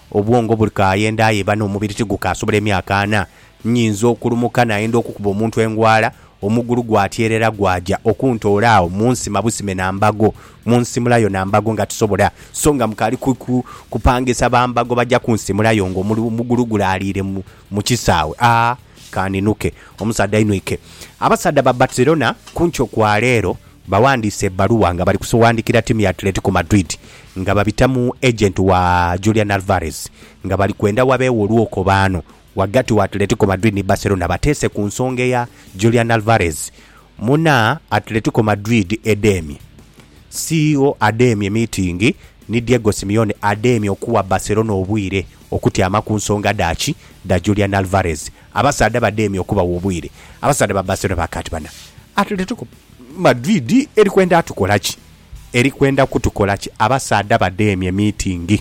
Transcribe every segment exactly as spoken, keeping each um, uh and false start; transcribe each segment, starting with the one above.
obwongo bulikaayenda ye bano omubiri tigukasobola emyaka ana nyinza okulumuka nayenda okukuba omuntu engwala omugulu gwatyerera gwaja okuntoola awo munsima busime nambago munsimulayo nambago nga tusobola so nga mukali kupangisa bambago bajja kunsimulayo ngo omugulu gulaalire mu kisaawe a kaninuke omusadde ainwike. Abasadde ba Barcelona kuncho kwa leero bawandiise ebbaluwa nga bali kusowandiikira timu ya Atletico Madrid nga babitamu agent wa Julian Alvarez nga bali kwenda wabeewo olwoko baano wagati wa Atletico Madrid ni Barcelona bateese ku nsonga ya Julian Alvarez. Muna Atletico Madrid edemi C E O ademi meeting ni Diego Simeone ademi okuwa Barcelona obwire okutyama ku nsonga dachi da Julian Alvarez. Abasadde bademi okuba obwire abasadde ba Barcelona bakati bana Atletico Madrid eri kwenda atukolachi eri kwenda kutukolachi abasadde bademi meeting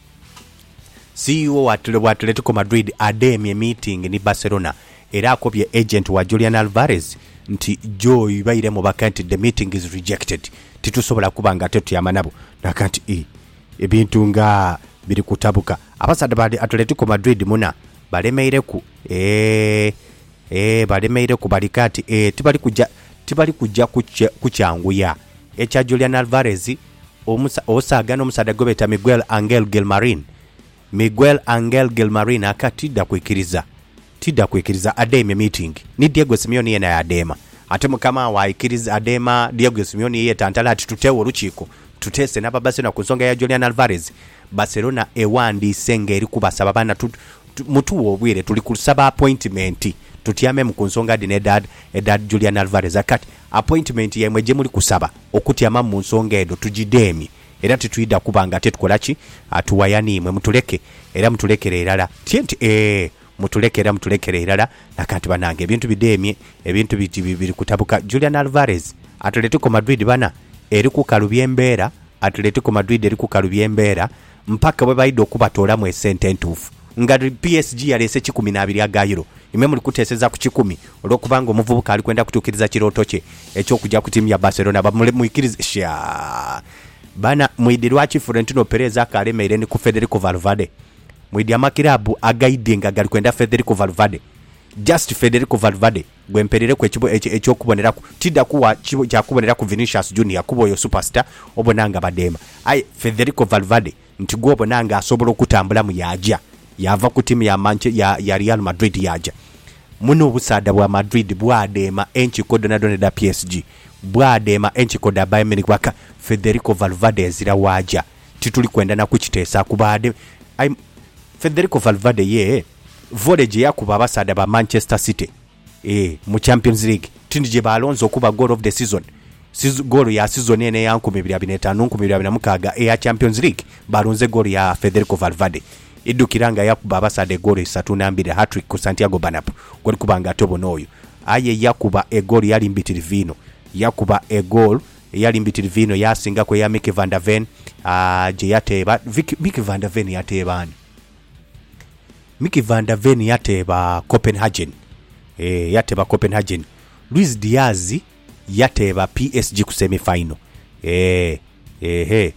C E O wa Atletico Madrid ademi meeting ni Barcelona era akobye agent wa Julian Alvarez nti joy bayire mu bakanti the meeting is rejected titusobola kubanga tetuyama nabo nakanti e ebintu nga biri kutabuka abasadde ba Atletico Madrid muna balemeire ku eh eh balemeire ku balikati eh tibali kujja tibali kujja kucyanguya echa Julian Alvarez omusa osagana omusada gobeta Miguel Angel Gilmarin Miguel Angel Gilmarin akatida kwikiriza tida kwikiriza adema meeting ni Diego Simeone yena adema ate mukama wa ikiriza adema Diego Simeone ye tantala tutewo ruchiko tutese naba Barcelona kusonga ya Julian Alvarez. Barcelona ewandi senge eri kubasaba bana mutu obwire tuli kusaba appointment tutyame mu nsonga dinedad edad Julian Alvarez akati appointment yemwe je muri kusaba okutyama mu nsonga edo tujidemi era tutuida kubanga tetukolachi atuwayani imwe mutuleke era mutulekere irala tienti eh mutulekera mutulekere irala nakati banange ebintu bidemye ebintu biti bibiri kutabuka. Julian Alvarez Atletico Madrid bana eri ku kalubyembera Atletico Madrid eri ku kalubyembera mpaka bwe bayido kubatola mu sente entufu nga P S G yalese kikumi na abiri agayiro imwe muri kuteseza ku kikumi olwokubanga omuvubuka ali kwenda kutukiriza kiroto kye ekyo kujja ku timu ya Barcelona bamule muikiriza sha bana muidirwa chi Florentino Perez akalemere ni ku Federico Valverde muidi amakirabu agaidinga gali kwenda Federico Valverde just Federico Valverde gwemperere ku ekibo ekyo kubonera ku tida kuwa kibo kya kubonera ku Vinicius Junior kubo yo superstar obonanga badema ai Federico Valverde ntigwo obonanga asobola okutambula mu yaja yava ku timu ya Manchester ya, ya Real Madrid yaja muno obusada bwa Madrid bwadema enchi kodonadone da P S G bwadema enchi koda Bayern Munich waka Federico Valverde zira waja tituli kwenda na kuchitesa kubade ai Federico Valverde ye volege yakuba abasada ba Manchester City eh mu Champions League tindije ba Alonso kuba goal of the season sizo goal ya season ene ya nkumi bibiri na ttaano nkumi bibiri na mukaga e ya Champions League balonze goal ya Federico Valverde idukiranga yakuba abasada goal esatu na mbiri hat-trick ku Santiago Bernabeu goli kubanga tobo noyo aye yakuba e goal yali mbitirivino yakuba e goal yali mbitirivino yasinga ko ya Mickey van der Ven a je yateba Mickey van der Ven yatebani Mickey van der Ven yateba Copenhagen eh yateba Copenhagen. Luis Diaz yateba P S G ku semi final eh eh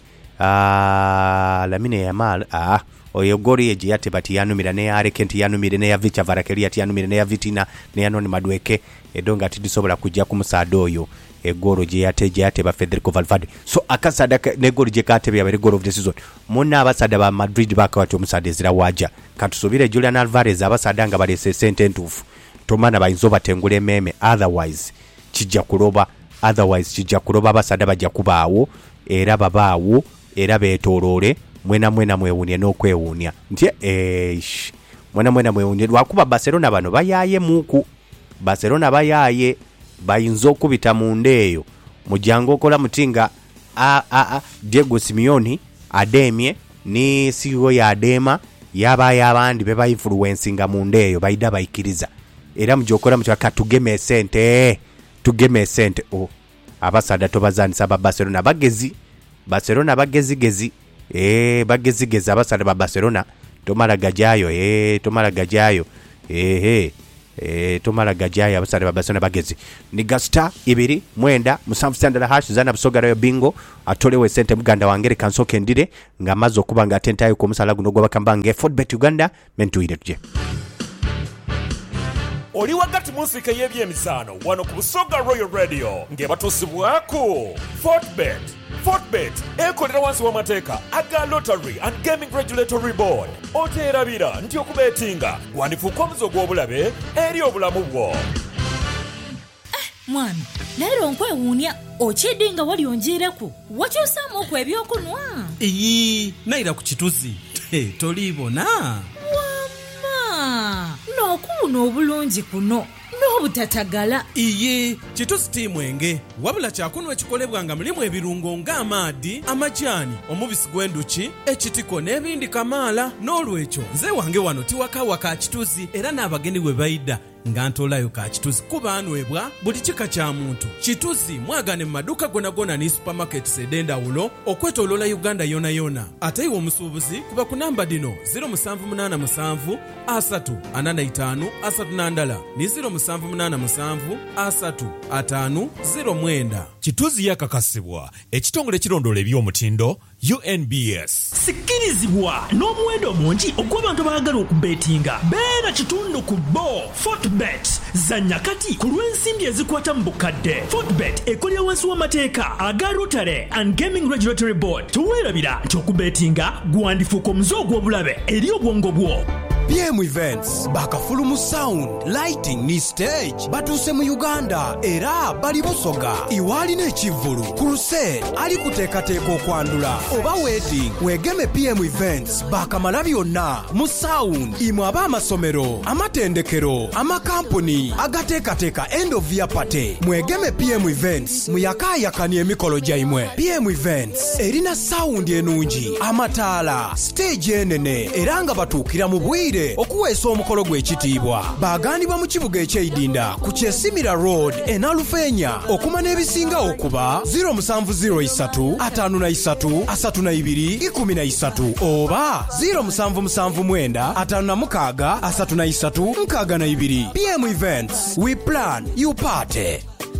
ah Lamine Yamal ah oyo gori eje yateba tiyanumira ne Arekent yanumire ne ya Vicha Varakeli yanumire ne ya Vitina ne yanoni Madweke edonga tidisobola kujja ku musado oyo egoro je yateje yateba Federico Valverde so akasada ne goro je katebe ya goal of the season muna abasada ba Madrid bakawati omusade zira waja katusubire Julian Alvarez abasada nga balese sente ntufu tomana bayinzo batengule meme otherwise kijja kuloba otherwise kijja kuloba abasada bajja kubaawo era babaawo era betolole mwena mwena mwewunya n'okwewunya nti eh mwena mwena mwewunya wakuba Barcelona bano bayaye muku Barcelona bayaye bayinzo okubita mu ndeeyo mujango okola mutinga a a a Diego Simeone ademye ni C E O ya adema yaba yabandi beba influencing mu ndeeyo bayida bayikiriza era mujokola mutaka tugeme sente tugeme sente o abasada tobazanisa ba Barcelona bagezi Barcelona bagezi gezi eh bagezi gezi abasada ba Barcelona tomala gajayo eh tomala gajayo eh eh eh tomala gajaya abasale babasana bagezi ni gasta ibiri mwenda musanvu standard hash zana busoga Royal Bingo atolewe sente muganda wangere kansoke ndire ngamazo kubanga atentayo ku musala guno gwabakambange Fortbet Uganda mentuire tuje Oli wakati musika y'ebyemizano wano ku Busoga Royal Radio ngebatusibwako Fortbet. Fortbet ekolera wansi w'amateeka aga Lottery and Gaming Regulatory Board. Oteerabira nti okubetinga wandifuuka omuzo gw'obulabe eri obulamu bwo. Mwami, naero nkwewuunya okyeddinga wali onjeereku wakyusaamu okwo ebyokunwa. Eyi, naira ku kituzi. Hey, tolibona. Wamma, n'okuwuna obulungi kuno. N'obutatagala. Iye, kituzi timwenge. Wabula kyakunwa ekikolebwa nga mulimu ebirungo ng'amaadi, amajani, omubisi gw'enduki, ekitiko n'ebindi kamaala. N'olwekyo nze wange wano tiwakawa ka kituzi era n'abagenyi bwe bayida nga ntolayo ka kituzi kuba anwebwa buli kika kya muntu. Kituzi mwagane mu maduuka gona gona ne supermarkets ed'endawulo okwetooloola Uganda yona yona. Ate iwe omusuubuzi kuba ku namba dino zero musanvu munaana musanvu asatu ana itaano asatu nandala ne zero musanvu munaana musanvu asatu ataano zero mwenda. Kituzi yakakasibwa ekitongole kirondoola eby'omutindo U N B S. Sikirizibwa n'omuwendo mungi ogw'abantu abaagala okubetinga. Beera kitundu ku bo Fortbet. Zanya kati ku lw'ensimbi ezikwata mu bukadde. Fortbet ekolera wansi w'amateeka aga Lottery and Gaming Regulatory Board. Tuweerabira nti okubetinga gwandifuuka omuze ogw'obulabe eri obwongo bwo. B M Events bakafulumu sound lighting ni stage batuse mu Uganda era bali Busoga iwali n'ekivulu crusade ali kuteekateeka okwandula oba wedding wegeme P M Events bakamala byonna mu sound imwe abamasomero amatendekero amakampuni agateekateeka end of year party mwegeme P M Events muyakaayakani emikolo gyaimwe. P M Events erina sound enungi amataala stage enene era nga batuukira mu bwire okuweesa omukolo gw'ekitiibwa. Baagandibwa mu kibuga eky'Eidinda ku Kyesimira Road enalufeenya okuma n'ebisinga okuba zero musanvu zero isatu ataano na isatu asatu na ibiri ikumi na isatu oba zero musanvu musanvu mwenda ataano na mukaaga asatu na isatu nkaaga na ibiri. P M Events, we plan, you party.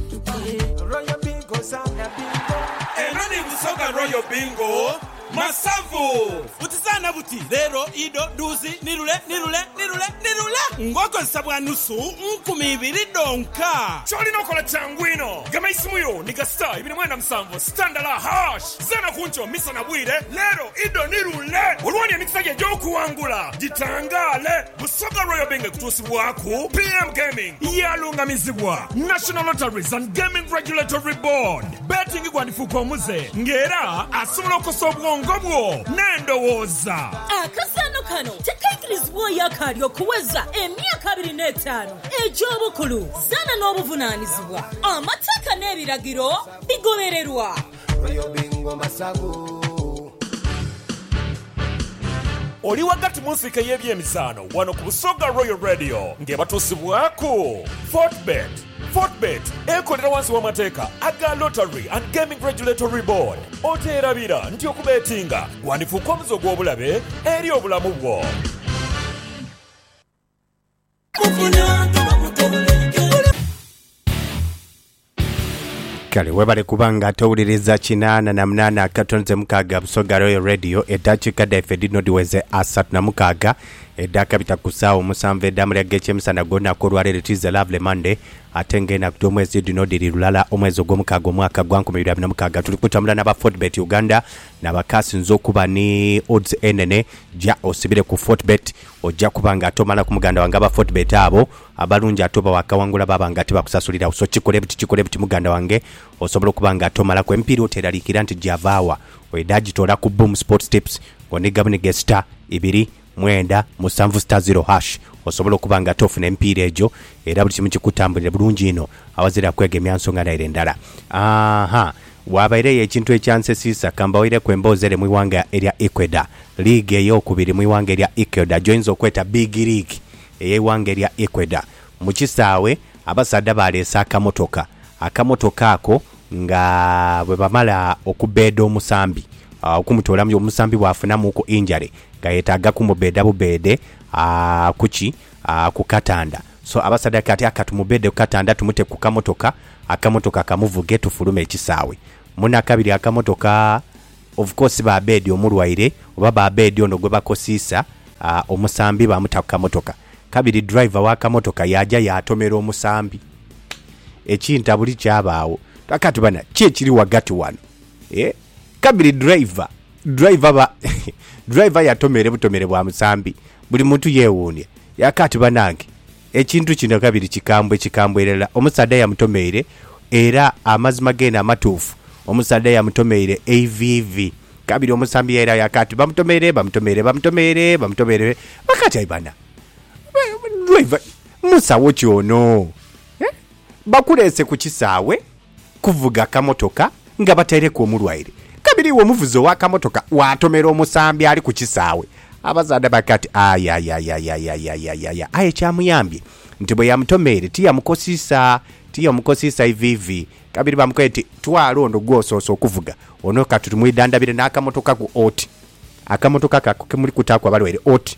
Enoni Busoga Royal Bingo Masavu Utizana buti lero ido duzi nirule nirule nirule nirule ngoko nsabwa nusu nkumi ibiri donka. Choli nokola changwino gama isimuyo nigasta ibiri mwenda msamvu standala hash zena kuncho misa na bwire lero ido nirule ulwani ya nikisage joku wangula jitangale Busoga Royal Bingo kutusibwaku P M Gaming yalunga mizibwa National Lotteries and Gaming Regulatory Board betting igwandifuko omuze ngera asumula okosobwa ngobwo nendowoza. Akasano kano tekaikirizibwa yakali okuweza emyaka abiri n'etaano egy'obukulu zana n'obuvunaanyizibwa amateeka n'ebiragiro bigobererwa. Oli wakati musika y'ebyemizano wano ku Busoga Royal Radio ngebatusibwako Fortbet. Fortbet ekolera wansi w'amateeka aga Lottery and Gaming Regulatory Board. Oteerabira nti okubetinga wandifuuka omuzo gw'obulabe eri obulamu bwo. Kale webale kubanga towuliriza kinaana na munaana akatonze mukaaga Busoga Royal Radio eddakiika ddaife dino diweze asatu na mukaaga eddaka bitakusaawo musanvu eddamu lya g'ekyemisana gw'olunaku olwaleero tize Lovely Monday ate ng'ennaku gy'omwezi dino diri lulala omwezi ogw'omukaaga omwaka gwa nkumi bbiri abiri na mukaaga. Tuli kutambula n'aba Fortbet Uganda n'abakasinza okuba ne odds enene jja osibire ku Fortbet ojja kubanga ate omala ku muganda wange aba Fortbet abo abalungi ate oba wakawangula baba nga tebakusasulira so kikole buti kikole buti muganda wange osobola okubanga ate omala ku empiira oteeraliikira nti gyavaawa wedagitoola ku Boom Sports Tips ng'onigabunige star ibiri mwenda musanvu star zero hash osobola okubanga tofuna empiira egyo era buli kimu kikutambulire bulungi ino awazira kwegemya nsonga naire endala. Aha wabaire ekintu ekyansesiisa kambawaire kwemboozere mu iwanga erya Ecuador league ey'okubiri mu iwanga erya Ecuador joins okweta big league ey'eiwanga erya Ecuador mu kisaawe abasadde baleese akamotoka akamotoka ako nga bwe bamala okubeeda omusambi okumutoola omusambi bwafunamu ku injury nga yeetaaga kumubeeda bubeede kuki ku katanda so abasada kati akatumubedde katanda tumute ku kamotoka akamotoka kamuvuge tufulume ekisaawe muna kabiri akamotoka of course ba bedi omulwaire oba ba bedi ono gwe bakosisa uh, omusambi bamuta ku kamotoka kabiri driver wa kamotoka yaja yatomera omusambi ekinta buli kyabaawo takati bana kye kiri wagati wano eh kabiri driver driver ba driver yatomere butomere bwa musambi buli muntu yeewuunye yakati banange ekintu kino kabiri kikambwe kikambwerera omusada yamutomere era amazima gena amatuufu omusada yamutomere A V V kabiri omusambi era yakati bamutomere bamutomere bamutomere bamutomere bakati ayibana driver musawo kyono eh? bakulese ku kisaawe kuvuga kamotoka nga batereka omulwaire kabiri wo muvuzo wa kamotoka watomera omusambi ali ku kisaawe abazada bakati aya ya ya ya ya ya ya ya ya aye kyamuyambye nti bwe yamutomere tiya mukosisa tiya mukosisa ivivi kabiri bamukwete twalondo gwososo okuvuga ono katutu mwidandabire n'akamotoka ku oti akamotoka kako muri kutakwa balwere oti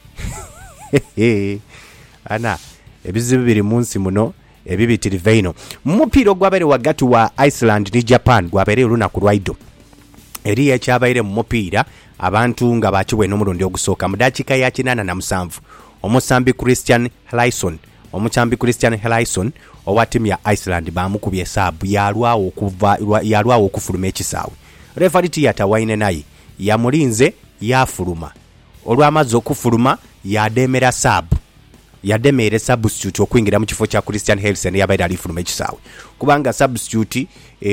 ana ebizibu biri munsi muno ebibitiri veino mupiro gwabere wagati wa Iceland ni Japan gwabere olunaku lwaido eri ekyabaire mu mupiira abantu nga bakiwe n'omulundi ogusooka mu dakika ya kinana na musanvu omusambi Christian Helison omusambi Christian Helison owa timu ya Iceland bamukubye esabu yalwawo okuva yalwawo okufuluma ekisaawe referee tiyata waine naye yamulinze yafuluma olwamaze okufuluma yademera sabu yademere substitute okwingira mu kifo kya Christian Helison yabaire ali fuluma ekisaawe kubanga substitute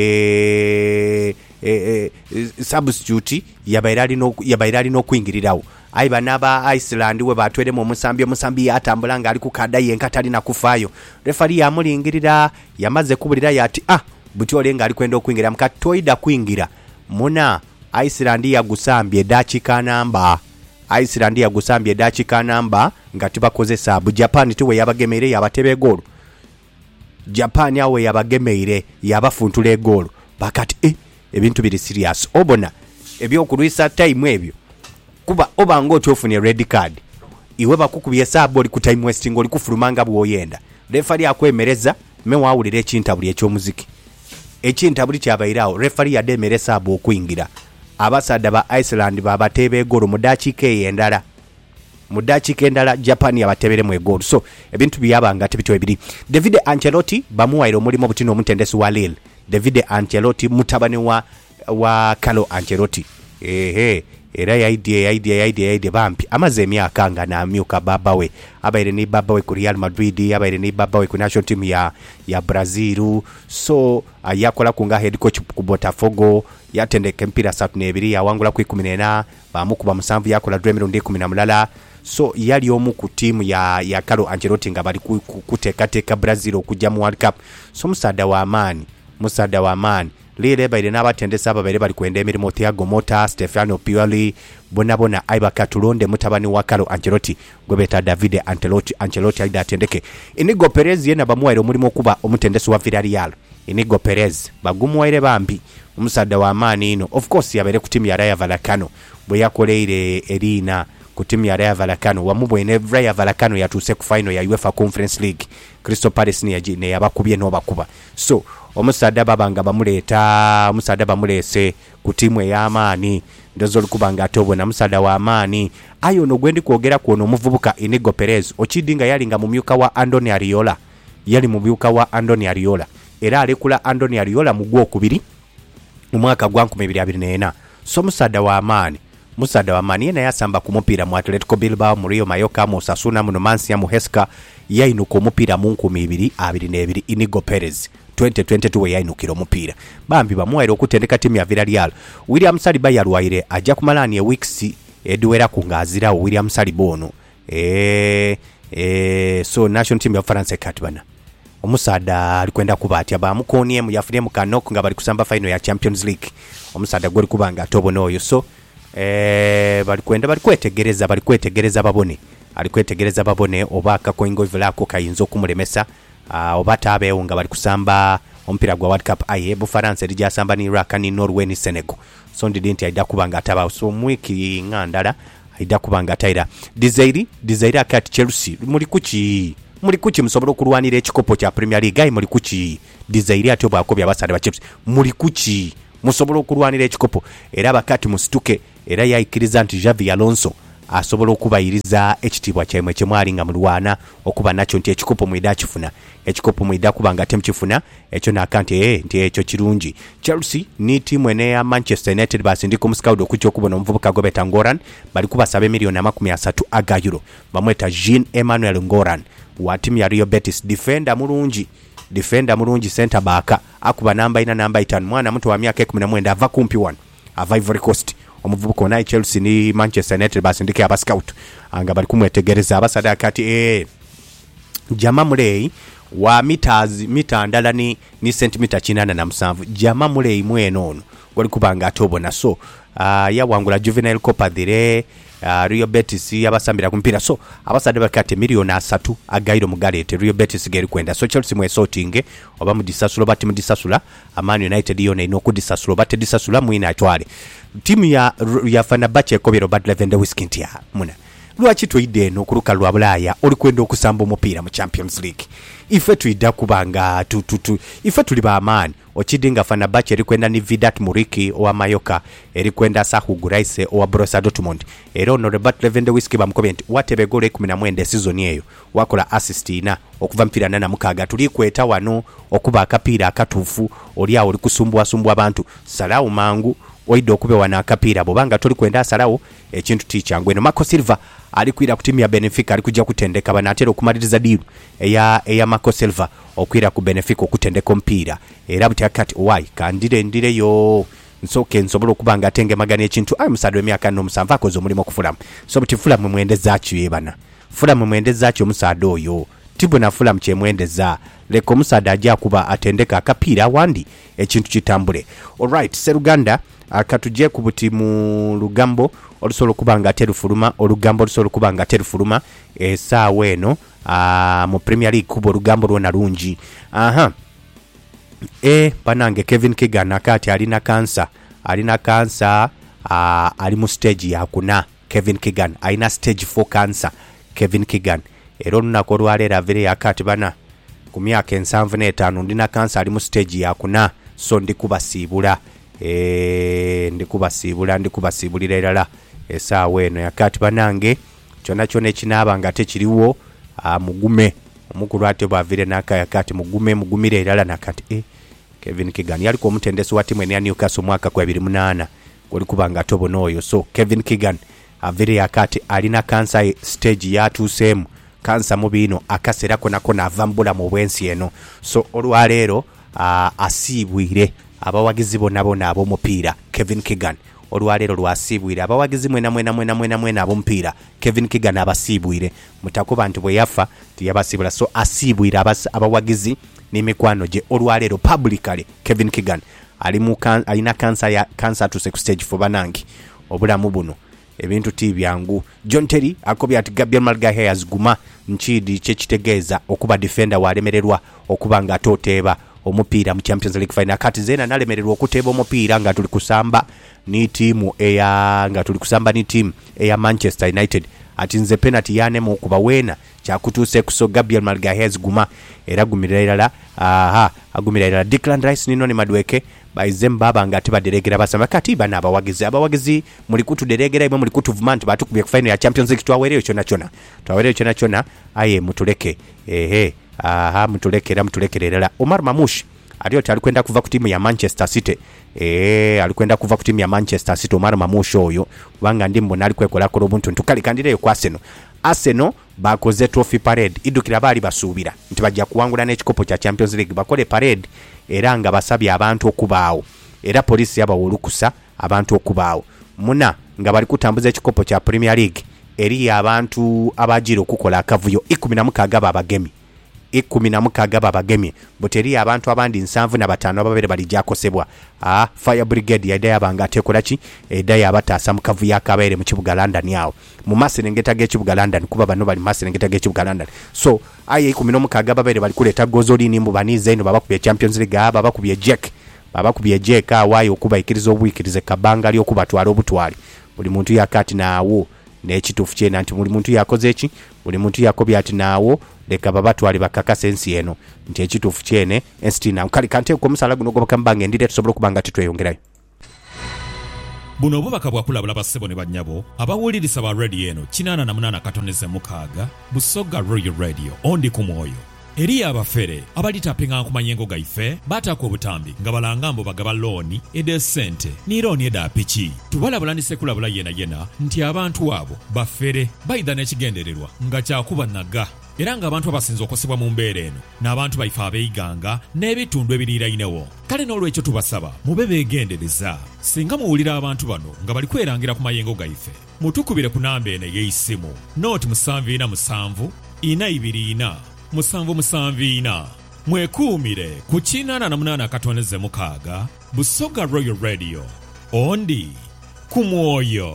eh eh substitute yabaire ali no yabaire ali no kwingirirawo aiba naba Iceland we batwere mu musambi omusambi yatambula nga ali ku kada yenkatali na kufayo referee yamulingirira yamaze kubulira yati ah buti olenga ali kwenda okwingira mukatoida kwingira muna Iceland yagusambye dakika namba Iceland yagusambye dakika namba nga tubakozesa bu Japan tuwe yabagemere yabatebe golo Japan yawe yabagemere yabafuntule golo bakati eh ebintu biri serious obona ebyo kulwisa time ebyo kuba obango tofune red card iwe bakukubye sabo oli ku time wasting oli kufulumanga bwoyenda referee akwemereza mewawulira ekintabuli ekyomuziki ekintabuli kyabairawo referee yademere sabo okwingira abasada ba Iceland babatebe golo mu dakika endala mu dakika endala Japan yabatebere mu egolo so ebintu byabanga tibitwe biri David Ancelotti bamuwaire omulimo butino omutendesi wa Lille David Ancelotti mutabani wa wa Carlo Ancelotti ehe era yaidie yaidie yaidie yaidie bampi amaze emyaka nga na myuka babawe abaire ni babawe ku Real Madrid abaire ni babawe ku national team ya ya Brazil so ayakola kunga head coach ku Botafogo yatendeka mpira satu nebiri yawangula ku kumi na bamukuba musanvu yakola dwemirundi kumi na mulala so yali omu ku team ya ya Carlo Ancelotti nga bali kuteka teka Brazil okujja mu World Cup so musada wa amani musada wa amani lile baire n'abatendesa ababaire bali kwenda emirimo Thiago Motta Stefano Pioli bona bona aiba katulonde mutabani wa Carlo Ancelotti gwebeta David Ancelotti Ancelotti aida atendeke Inigo Perez yena bamuwaire omulimo kuba omutendesi wa Villarreal Inigo Perez bagumuwaire bambi omusada wa amani ino of course yabaire ku timu ya Rayo Vallecano bwe yakoleire erina ku timu ya Rayo Vallecano wamubwene Rayo Vallecano yatuse ku final ya UEFA Conference League Crystal Palace ni yaji ne yabakubye no bakuba so omusada babanga bamuleta omusada bamulese ku timu ya amani ndozo lukubanga atobo na musada wa amani ayo no gwendi kwogera kuono omuvubuka Inigo Perez okidinga yalinga mu myuka wa Andoni Ariola yali mu myuka wa Andoni Ariola era alekula Andoni Ariola mu gwokubiri mu mwaka gwa nkumi bbiri abiri n'ena so musada wa amani musada wa amani yena yasamba ku mupira mu Atletico Bilbao mu Rio Mallorca mu Osasuna mu Numancia mu Huesca yayinuka omupira mu nkumi bbiri abiri n'ebiri Inigo Perez twenty twenty-two yayinukira omupira bambi bamuwaire okutendeka timu ya Villarreal William Saliba yalwaire ajja kumalani e weeks edwera kungazira William Saliba ono eh eh so national team ya France katbana omusada alikwenda kubatya bamukonie mu yafune mu kanok nga bali kusamba final ya Champions League omusada goli kubanga tobono oyo so eh bali kwenda bali kwetegereza bali kwetegereza babone ali kwetegereza babone obaka koingo vilako kayinzo kumulemesa uh, obata abewo nga bali kusamba ompira gwa World Cup aye bu France lijja samba ni Iraq ni Norway ni Senegal so ndidinti aida kubanga ataba so mwiki ngandala aida kubanga ataira Desire Desire akati Chelsea muri kuki muli kuki musobola okulwanira ekikopo kya Premier League ayi muli kuki Desire ate bwakobya abasale ba Chiefs muli kuki musobola okulwanira ekikopo era bakati musituke era yayikiriza nti Xavi Alonso asobola okubayiriza ekitibwa kyemwe kyemwali nga mulwana okuba nakyo nti ekikopo mwida kifuna ekikopo mwida kubanga temkifuna ekyo nakanti eh nti ekyo kirungi. Chelsea ni timu ene ya Manchester United basindika omusikaudi okujja okubona omuvubuka Gobeta Ngoran bali kubasaba miliyoni makumi asatu aga euro bamweta Jean Emmanuel Ngoran wa timu ya Real Betis defender mulungi defender mulungi center back akuba namba ina namba itano mwana mtu wa miaka kumi na mwenda ava kumpi one ava Ivory Coast omuvubuka na Chelsea ni Manchester United basindika aba scout anga bali kumwetegereza abasada kati eh Jama Mulei wa meters mita ndala ni ni centimeter kinana na musanvu Jama Mulei mwenono goli kubanga atobona so uh, ya wangula Juvenile Copa dire uh, Real Betis yabasambira kumpira so abasade bakate miliyoni asatu agairo mugalete Real Betis geri kwenda so Chelsea mwe sorting oba mu disasulo bati mu disasula Man United yone ino ku disasulo bati disasula mwina atwale timu ya ya Fenerbahce ko biro Bad Lewandowski ntia muna lwaki toide no kuluka lwa Bulaya oli kwenda okusamba omupira mu Champions League ife tuida kubanga tu tu tu ife tuli ba amani okidinga Fenerbahce eri kwenda ni Vidat Muriki owa Mayoka eri kwenda Sahu Guraise owa Borussia Dortmund era ono Robert Lewandowski bamukobenti watebe gole kumi na mwenda season eyo wakola assist ina okuva mpira nana mukaga tuli kweta wano okuba akapira akatufu oli awo oli kusumbwa sumbwa abantu salawu mangu oido okube wana akapira bobanga tuli kwenda salawu ekintu tichangwe no Marco Silva ali kwira ku timu ya Benfica ali kujja kutendeka banatero okumaliriza diru eya eya Marco Silva okwira ku Benfica okutendeka mpira era butakati why kandire ndire yo nsoke nsobola okubanga atenge magana ekintu ayi musado emyaka no musanva akoze omulimo kufulamu so buti fulamu mwendeza kyo ebana fulamu mwendeza kyo musado oyo tibu na fulamu kye mwendeza leko musada ajja kuba atendeka akapira wandi ekintu kitambule. Alright Seruganda akatuje ku buti mu lugambo olusolo kubanga terufuluma olugambo olusolo kubanga terufuluma esa weno a mu Premier League kubo lugambo rwona lungi aha e panange Kevin Keegan akati alina kansa alina kansa ali mu stage ya kuna Kevin Keegan alina stage four cancer Kevin Keegan ero nako lwalera vile akati bana ku myaka ensanvu n'etaano ndina kansa ali mu stage ya kuna so ndi kubasibula e ndi kubasibula ndi kubasibulira erala esa weno yakati banange chona chone ekinaba nga tekiriwo mugume omukulu ate bavire naka yakati mugume mugumire erala nakati eh Kevin Keegan yali ko mutendesi wa timu ya Newcastle mwaka kwa abiri munana goli kubanga tobo noyo so Kevin Keegan avire yakati alina cancer stage ya two same cancer mubino akasera kona kona avambula mu bwensi eno so olwalero asibwire abawagizi bona bona abo mupira Kevin Keegan olwalero lwasibwire abawagizi mwena mwena mwena mwena mwena abo mpira Kevin Keegan abasibwire mutako bantu bwe yafa tiyabasibula so asibwire abawagizi n'emikwano je olwalero publicly Kevin Keegan ali mu alina cancer ya cancer to stage four banangi obulamu buno ebintu tibyangu. John Terry akobya ati Gabriel Magalhaes azguma nchidi kyekitegeeza okuba defender walemererwa okubanga atoteba omupira mu Champions League final kati zena nalemererwa okuteba omupira nga tuli kusamba ni timu eya nga tuli kusamba ni timu eya Manchester United ati nze penalty yane mu kuba wena kyakutuse kuso Gabriel Magalhaes guma era gumirira aha agumirira Declan Rice nino ni madweke baizemba banga ati baderegera basamba kati bana abawagizi abawagizi muri kutu deregera imwe muri kutu vumant batu kubye final ya Champions League twawereyo chona chona twawereyo chona chona aye mutuleke ehe aha mutulekera mutulekerera. Omar Mamush aliyo alikwenda kuva ku timu ya Manchester City eh alikwenda kuva ku timu ya Manchester City Omar Mamush oyo wanga ndimbo nali kwekola ko robuntu ntukali kandireyo kwa Arsenal Arsenal bakoze trophy parade idukira bali basubira nti bajja kuwangula n'ekikopo kya Champions League bakole parade era nga basabye abantu okubaawo era polisi yabawolukusa abantu okubaawo muna nga bali kutambuza ekikopo kya Premier League eri abantu abajira okukola akavuyo ikumi na mukaaga babagemi ikumi na mukaaga babagemi boteri abantu abandi nsanvu na batano ababere bali jakosebwa ah fire brigade ya daya banga tekola ki edaya abatasa mukavu yakabere mu kibuga London yawo mu maserengeta ge kibuga London kuba bano bali maserengeta ge kibuga London so aye ikumi na mukaaga babere bali kuleta gozoli nimbu banize ino babakubye Champions League aba bakubye Jack babakubye Jack awayo kuba ikirizo obwikirize kabanga lyo kubatwala obutwali buli muntu yakati nawo n'ekituufu kyena nti buli muntu yakoze eki buli muntu yakobya ati naawo leka babatwali bakakasa ensi eno nti ekituufu kyene ensi tina kale kante ku omusala guno goba kambanga endire tusobola okubanga titweyongerayo. Buno obubaka bwakulabula bassebo ne bannyabo abawuliriza ba radio eno kinaana na munaana katoneze mukaaga Busoga Royal Radio ondi ku mwoyo eri abafere abalitapinga ku manyengo gaife batako obutambi nga balanga mbo bagaba looni ede sente ni looni eda piki tubalabulandise kulabula yena yena nti abantu abo bafere bayida n'ekigendererwa nga kyakuba naga era nga abantu abasinze okosebwa mu mbeera eno n'abantu baife abeeyiganga n'ebitundu ebiriirainewo. Kale n'olwekyo tubasaba mube beegendereza singa muwulira abantu bano nga bali kwerangira ku mayengo gaife mutukubire ku namba eno ey'eisimu nooti musanvu ina musanvu ina ibiri ina musanvu musanvu ina. Mwekuumire ku kinaana na munaana katoneze mukaaga Busoga Royal Radio ondi ku mwoyo.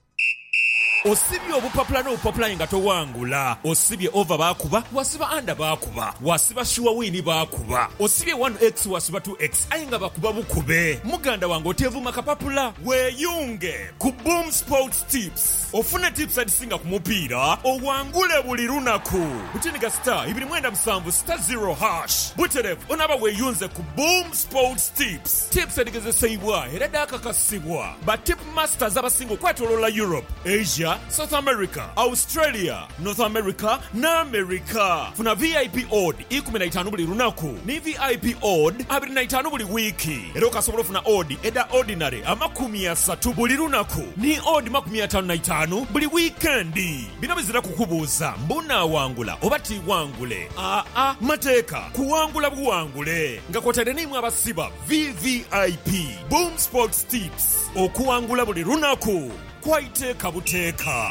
Osibye obupapula n'obupapula nga towangula. Osibye over bakuba, wasiba under bakuba, wasiba sure wini bakuba. Osibye one x wasiba two x aye nga bakuba bukube. Muganda wange otevuma kapapula. Weyunge ku Boom Sports Tips. Ofune tips adisinga ku mupiira, owangule buli lunaku. Butiniga star ibiri mwenda musanvu star zero hash. Buteref onaba weyunze ku Boom Sports Tips. Tips adigezesebwa era dakakasibwa ba tip masters abasinga okwetoloola Europe, Asia, South America, Australia, North America na America. Funa V I P odd ikumi na itaano buli lunaku ni V I P odd abiri na itaano buli wiki. Era okasobola ofuna odd eda ordinary amakumi asatu buli lunaku ni odd makumi ataano na itaano buli weekendi. Bino bizira kukubuuza mbuna wangula oba tiwangule. Aa a mateeka kuwangula buwangule nga kwotadde nimwe abasiba V V I P Boom Sports Tips okuwangula buli lunaku. Quite kabuteka.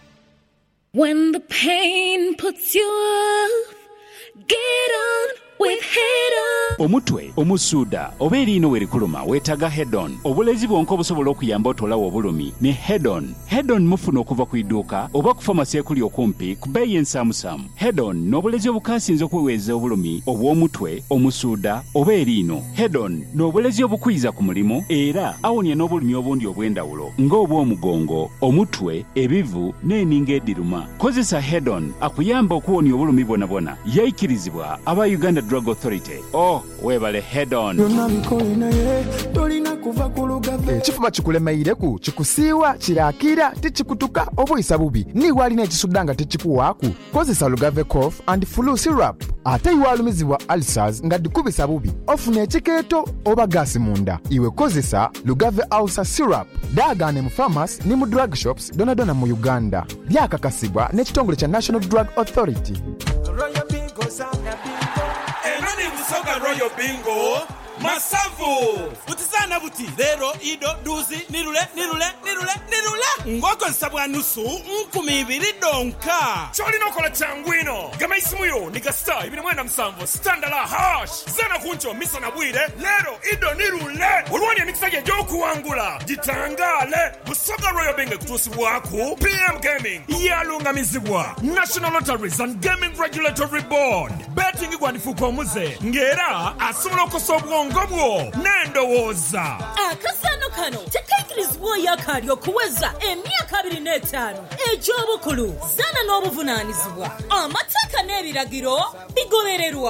When the pain puts you off, get on with Head On. Omutwe, omusuuda, oba eriino werikuluma weetaga Head On. Obulezi bwonka obusobola okuyamba otolawo obulumi ne Head On. Head On mufuna okuva ku idduuka oba ku famasi ekuli okumpi ku bbeeyi ensaamusaamu. Head On n'obulezi obukaasinze okuweweeza obulumi obw'omutwe, omusuuda oba eriino. Head On n'obulezi obukwiza ku mulimu era awonya n'obulumi obundi obw'endawulo ng'obw'omugongo, omutwe, ebivu n'eninga ediruma. Kozesa Head On akuyamba okuwonya obulumi bwonabwona. Yayikirizibwa aba Uganda Drug Authority. Oh, webale Head On. Ekifuba kikulemeireku kikusiiwa kirakira tichikutuka obuyisa bubi ni walina ekisudanga tichikuwaaku kozesa Lugave cough and flu syrup ate iwalumizibwa ulcers nga dikubisa bubi ofuna ekikeeto oba gasi munda iwe kozesa Lugave ulcer syrup daagane mu pharmacy ni mu drug shops donadona mu Uganda byakakasibwa n'ekitongole kya National Drug Authority. Busoga Royal Bingo Masavu Utizana buti lero ido duzi nirule nirule nirule nirule ngoko nsabwa nusu nkumi ibiri donka choli nokola changwino gama isimuyo niga star ibiri mwenda msamvo standala hash zana kuncho misa na bwire lero ido nirule ulwani ya mikisaje joku wangula jitangale Busoga Royal Bingo kutusi waku P M Gaming yalunga mizibwa National Lotteries and Gaming Regulatory Board betting kwa nifuko muze ngera asumlo kosobwa ngobwo nendowoza akasano kano tekaikirizibwa yakalyo kuweza emyaka abiri n'etaano egy'obukulu zana n'obuvunaanyizibwa amateeka n'ebiragiro bigobererwa.